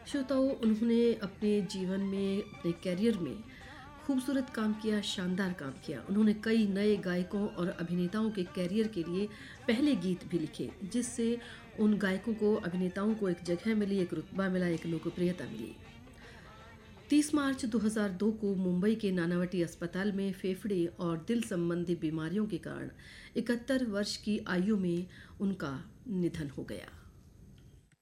श्रोताओं, उन्होंने अपने जीवन में, अपने करियर में खूबसूरत काम किया, शानदार काम किया। उन्होंने कई नए गायकों और अभिनेताओं के करियर के लिए पहले गीत भी लिखे, जिससे उन गायकों को, अभिनेताओं को एक जगह मिली, एक रुतबा मिला, एक लोकप्रियता मिली। 30 मार्च 2002 को मुंबई के नानावटी अस्पताल में फेफड़े और दिल संबंधी बीमारियों के कारण 71 वर्ष की आयु में उनका निधन हो गया।